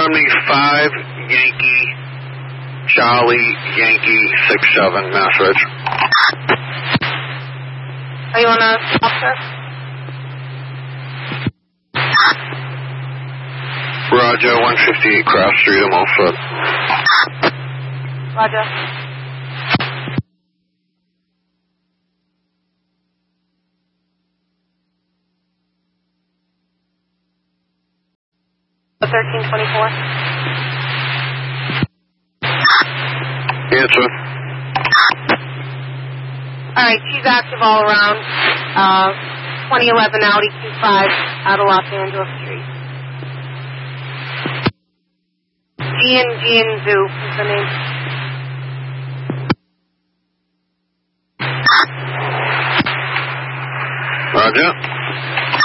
run me 5 Yankee Charlie Yankee 67 message. Are you on a stop, sir? Roger, 158 Cross Street, I'm all set. Roger. The 1324. Answer. Alright, she's active all around. 2011 Audi Q5 out of Los Angeles Street. Gian Zoo is the name. Roger.